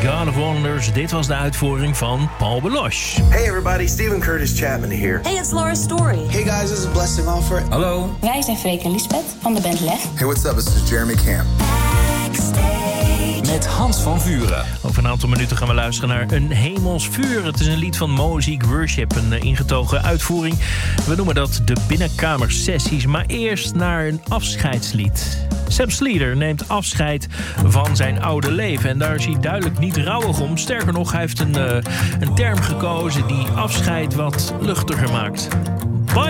God of Wonders. Dit was de uitvoering van Paul Baloche. Hey everybody, Steven Curtis Chapman here. Hey, it's Laura Story. Hey guys, this is Blessing Offer. Hallo. Wij zijn Freek en Lisbeth van de band Leg. Hey, what's up? This is Jeremy Camp. Met Hans van Vuren. Over een aantal minuten gaan we luisteren naar Een Hemels Vuur. Het is een lied van Moziek Worship, een ingetogen uitvoering. We noemen dat de binnenkamersessies. Maar eerst naar een afscheidslied. Sam Sleater neemt afscheid van zijn oude leven. En daar is hij duidelijk niet rouwig om. Sterker nog, hij heeft een term gekozen die afscheid wat luchtiger maakt. Bye